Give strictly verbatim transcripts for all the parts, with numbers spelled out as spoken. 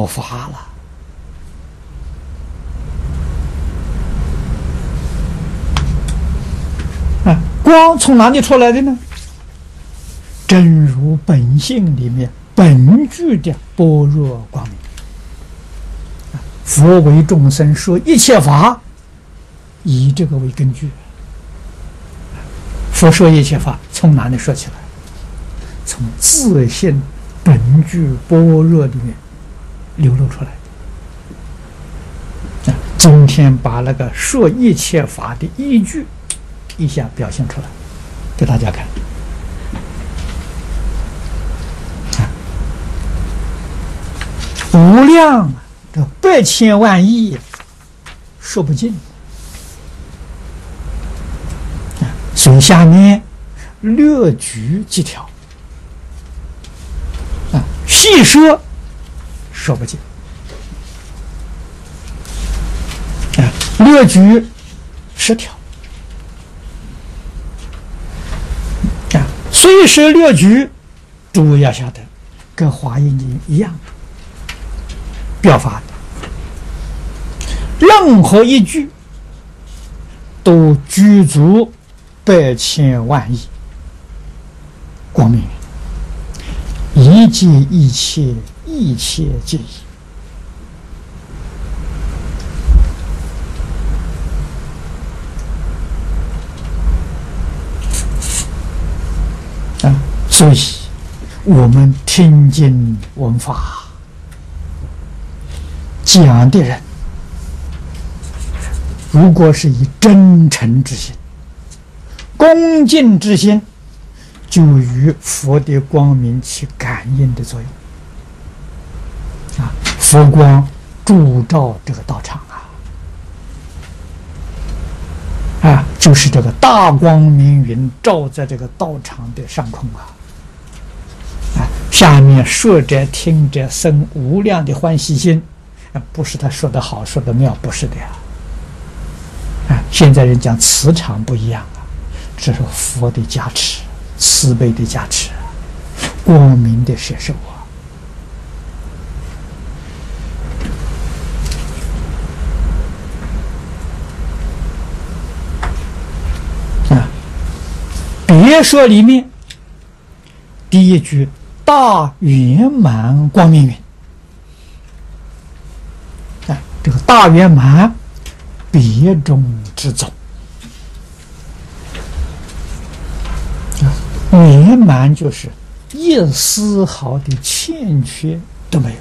妙法了。啊，光从哪里出来的呢？真如本性里面本具的般若光明。佛为众生说一切法，以这个为根据。佛说一切法从哪里说起来？从自性本具般若里面流露出来的。今天把那个说一切法的依据一下表现出来，给大家看。无量这百千万亿说不尽，所以下面略举几条啊，细说说不尽啊，略举十条啊，虽是略举，诸位要晓得，跟《华严经》一样。表法的，任何一句都具足百千万亿光明，一切一切，一切皆一。啊，所以我们听经闻法。讲的人，如果是以真诚之心、恭敬之心，就与佛的光明起感应的作用。啊，佛光铸照这个道场啊，啊，就是这个大光明云照在这个道场的上空啊，啊，下面说者听者生无量的欢喜心。不是他说的好，说的妙，不是的呀。啊，现在人讲磁场不一样啊，这是佛的加持，慈悲的加持，光明的摄受啊。啊，别说里面第一句大圆满光明云。这个大圆满，别中之总，圆满就是一丝毫的欠缺都没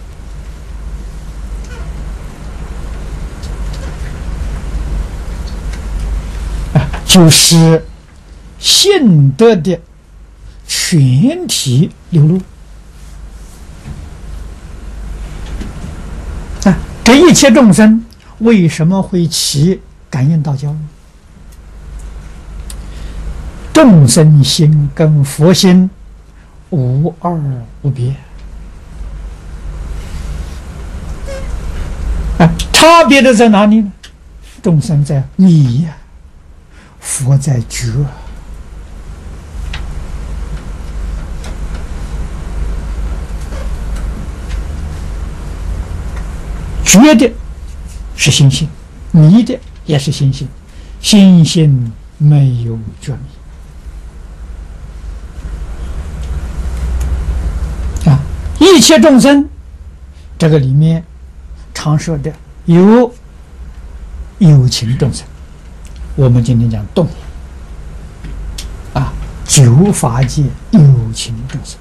有，啊，就是信德的全体流露。这一切众生为什么会起感应道交呢？众生心跟佛心无二无别啊，差别的在哪里呢？众生在迷呀，佛在觉。觉的是心性，迷的也是心性，心性没有觉迷啊！一切众生，这个里面常说的有有情众生，我们今天讲动啊，九法界有情众生，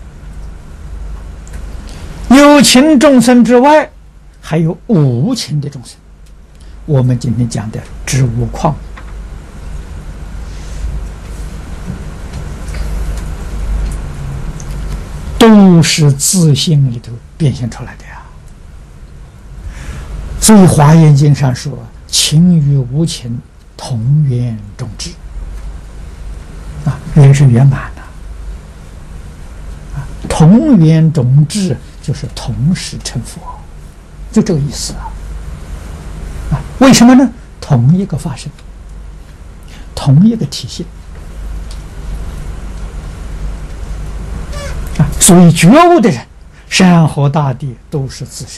有情众生之外。还有无情的众生，我们今天讲的植物矿都是自性里头变现出来的呀。所以《华严经》上说：“情与无情，同源种智。”啊，缘是圆满的，啊，同源种智就是同时成佛。就这个意思啊！啊，为什么呢？同一个法身，同一个体系啊，所以觉悟的人，山河大地都是自身。